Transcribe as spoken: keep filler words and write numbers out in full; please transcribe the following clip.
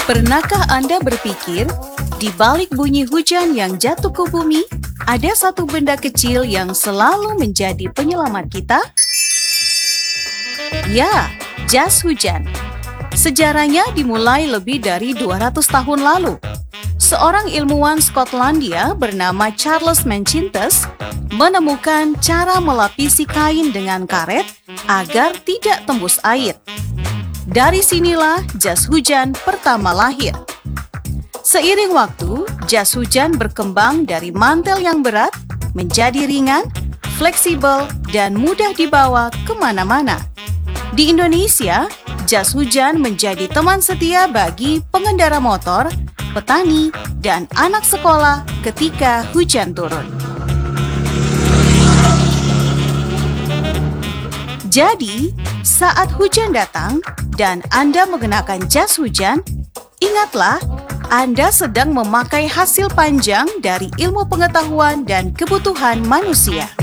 Pernahkah Anda berpikir, di balik bunyi hujan yang jatuh ke bumi, ada satu benda kecil yang selalu menjadi penyelamat kita? Ya, jas hujan. Sejarahnya dimulai lebih dari dua ratus tahun lalu. Seorang ilmuwan Skotlandia bernama Charles Mancintes menemukan cara melapisi kain dengan karet agar tidak tembus air. Dari sinilah jas hujan pertama lahir. Seiring waktu, jas hujan berkembang dari mantel yang berat menjadi ringan, fleksibel, dan mudah dibawa kemana-mana. Di Indonesia, jas hujan menjadi teman setia bagi pengendara motor, petani, dan anak sekolah ketika hujan turun. Jadi, saat hujan datang dan Anda mengenakan jas hujan, ingatlah Anda sedang memakai hasil panjang dari ilmu pengetahuan dan kebutuhan manusia.